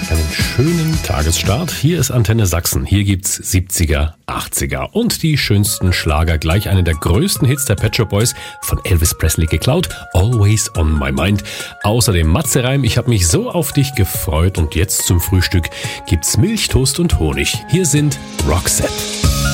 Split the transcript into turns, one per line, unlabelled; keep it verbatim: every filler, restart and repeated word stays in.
euch einen schönen Tagesstart. Hier ist Antenne Sachsen. Hier gibt's siebziger, achtziger und die schönsten Schlager. Gleich eine der größten Hits der Pet Shop Boys, von Elvis Presley geklaut. Always on my mind. Außerdem Matze Reim, ich habe mich so auf dich gefreut. Und jetzt zum Frühstück gibt's Milch, Toast und Honig. Hier sind Roxette.